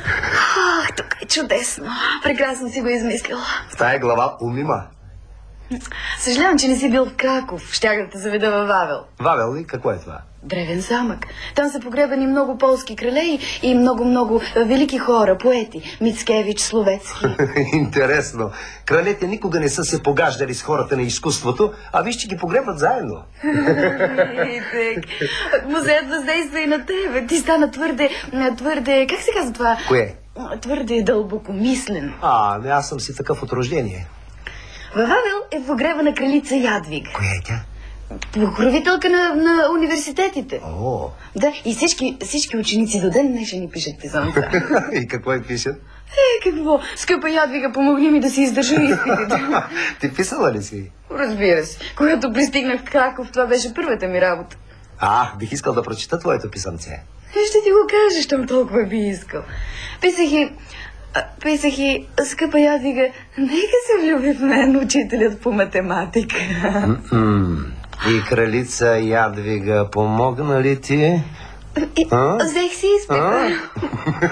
Ах, тук е чудесно. Прекрасно си го измислил. В тая глава има. Съжалявам, че не си бил в Краков. Щях да те заведа във Вавел. Вавел ли? Какво е това? Древен замък. Там са погребани много полски крале и много велики хора, поети. Мицкевич, Словецки. Интересно. Кралете никога не са се погаждали с хората на изкуството, а виж, че ги погребват заедно. Музеят въздейства и на тебе. Ти стана твърде... Как се казва това? Кое? Твърде дълбокомислен. Не, аз съм си такъв от рождение. Във Вавел е погребана кралица Ядвига. Коя е тя? Покровителка на университетите. О. Да, и всички ученици до ден днешен ни пишат писъмца. И какво им пишат? Какво? Скъпа Ядвига, помогни ми да си издържа изпитите. Ти писала ли си? Разбира се. Когато пристигнах в Краков, това беше първата ми работа. Бих искал да прочита твоето писъмце. Ще ти го кажа, щом толкова би искал. Писах и, скъпа Ядвига, нека се влюби в мен учителят по математика. И кралица Ядвига помогна ли ти? Взех си изпита.